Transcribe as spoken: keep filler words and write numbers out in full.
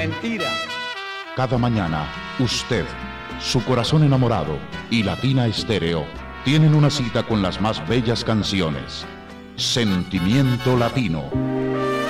Mentira. Cada mañana, usted, su corazón enamorado y Latina Estéreo tienen una cita con las más bellas canciones. Sentimiento Latino.